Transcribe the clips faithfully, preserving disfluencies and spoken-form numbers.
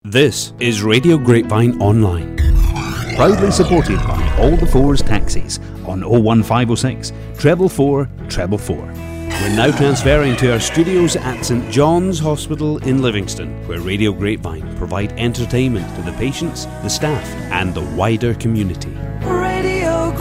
This is Radio Grapevine Online, proudly supported by All the Fours Taxis on oh one five oh six, treble four, treble four. We're now transferring to our studios at St John's Hospital in Livingston, where Radio Grapevine provide entertainment to the patients, the staff and the wider community. Radio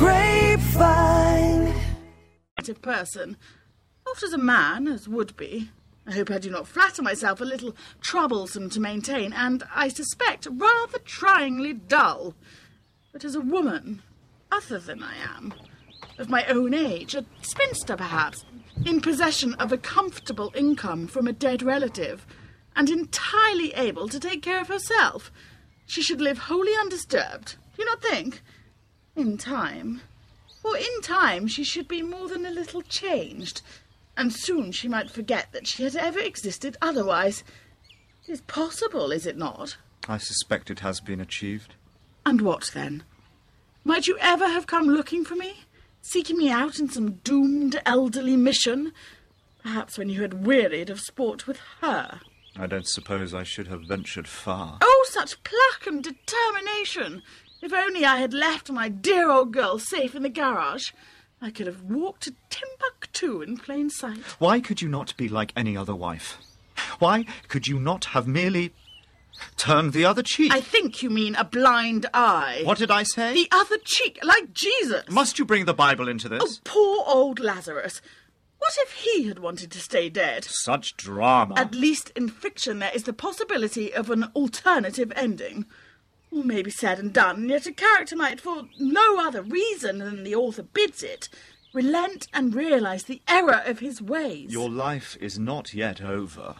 Grapevine. Active person, not as a man, as would be. I hope I do not flatter myself, a little troublesome to maintain, and, I suspect, rather tryingly dull. But as a woman, other than I am, of my own age, a spinster perhaps, in possession of a comfortable income from a dead relative, and entirely able to take care of herself, she should live wholly undisturbed, do you not think? In time. For in time she should be more than a little changed, and soon she might forget that she had ever existed otherwise. It is possible, is it not? I suspect it has been achieved. And what then? Might you ever have come looking for me, seeking me out in some doomed elderly mission? Perhaps when you had wearied of sport with her. I don't suppose I should have ventured far. Oh, such pluck and determination! If only I had left my dear old girl safe in the garage, I could have walked to Timbuktu in plain sight. Why could you not be like any other wife? Why could you not have merely turned the other cheek? I think you mean a blind eye. What did I say? The other cheek, like Jesus. Must you bring the Bible into this? Oh, poor old Lazarus. What if he had wanted to stay dead? Such drama. At least in fiction there is the possibility of an alternative ending. All may be said and done, yet a character might, for no other reason than the author bids it, relent and realise the error of his ways. Your life is not yet over.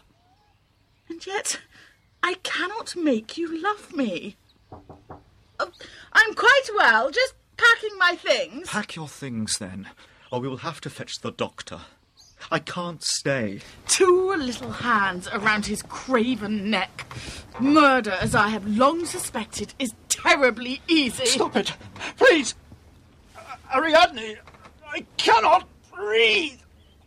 And yet I cannot make you love me. Oh, I'm quite well, just packing my things. Pack your things, then, or we will have to fetch the doctor. I can't stay. Two little hands around his craven neck. Murder, as I have long suspected, is terribly easy. Stop it, please. Uh, Ariadne, I cannot breathe.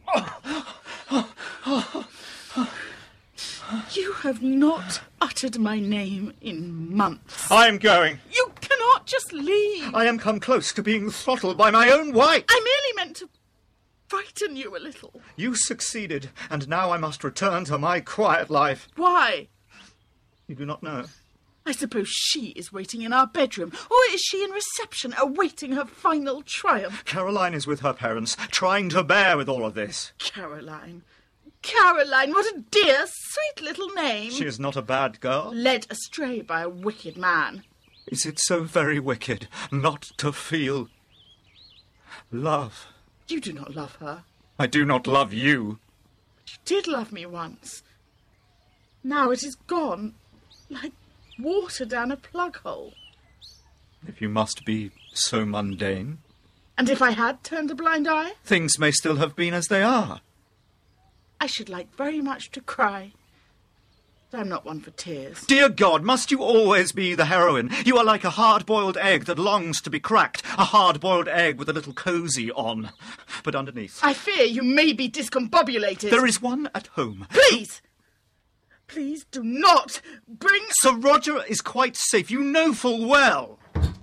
You have not uttered my name in months. I am going. You cannot just leave. I am come close to being throttled by my own wife. I merely meant to frighten you a little. You succeeded, and now I must return to my quiet life. Why? You do not know. I suppose she is waiting in our bedroom, or is she in reception, awaiting her final triumph? Caroline is with her parents, trying to bear with all of this. Caroline. Caroline, what a dear, sweet little name. She is not a bad girl. Led astray by a wicked man. Is it so very wicked not to feel love? You do not love her. I do not love you. You did love me once. Now it is gone, like water down a plug hole. If you must be so mundane. And if I had turned a blind eye? Things may still have been as they are. I should like very much to cry. But I'm not one for tears. Dear God, must you always be the heroine? You are like a hard-boiled egg that longs to be cracked. A hard-boiled egg with a little cosy on. But underneath... I fear you may be discombobulated. There is one at home. Please! Please do not bring... Sir Roger is quite safe. You know full well.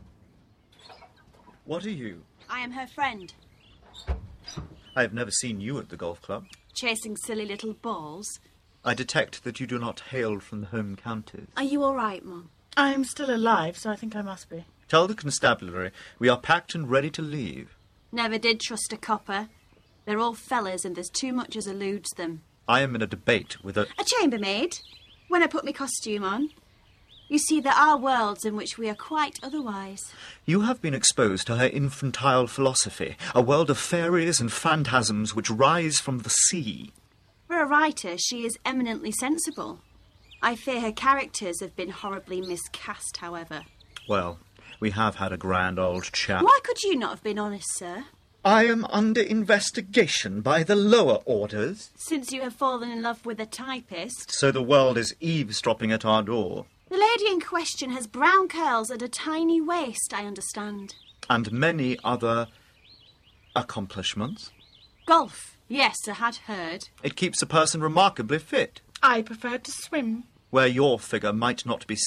What are you? I am her friend. I have never seen you at the golf club. Chasing silly little balls. I detect that you do not hail from the home counties. Are you all right, Mum? I am still alive, so I think I must be. Tell the constabulary we are packed and ready to leave. Never did trust a copper. They're all fellas and there's too much as eludes them. I am in a debate with a... A chambermaid? When I put my costume on. You see, there are worlds in which we are quite otherwise. You have been exposed to her infantile philosophy, a world of fairies and phantasms which rise from the sea. For a writer, she is eminently sensible. I fear her characters have been horribly miscast, however. Well, we have had a grand old chat. Why could you not have been honest, sir? I am under investigation by the lower orders. Since you have fallen in love with a typist. So the world is eavesdropping at our door. The lady in question has brown curls and a tiny waist, I understand. And many other accomplishments. Golf. Yes, I had heard. It keeps a person remarkably fit. I prefer to swim. Where your figure might not be